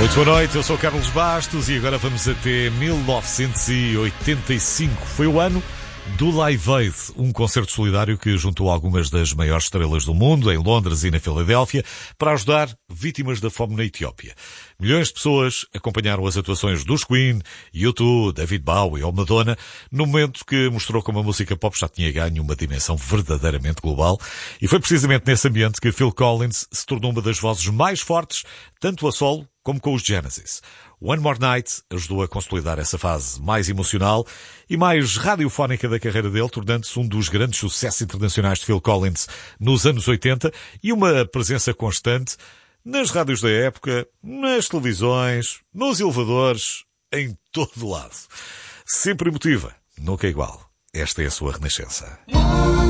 Muito boa noite, eu sou o Carlos Bastos e agora vamos até 1985. Foi o ano do Live Aid, um concerto solidário que juntou algumas das maiores estrelas do mundo, em Londres e na Filadélfia, para ajudar vítimas da fome na Etiópia. Milhões de pessoas acompanharam as atuações dos Queen, U2, David Bowie ou Madonna, no momento que mostrou como a música pop já tinha ganho uma dimensão verdadeiramente global, e foi precisamente nesse ambiente que Phil Collins se tornou uma das vozes mais fortes, tanto a solo como com os Genesis. One More Night ajudou a consolidar essa fase mais emocional e mais radiofónica da carreira dele, tornando-se um dos grandes sucessos internacionais de Phil Collins nos anos 80 e uma presença constante nas rádios da época, nas televisões, nos elevadores, em todo lado. Sempre emotiva, nunca igual. Esta é a sua renascença.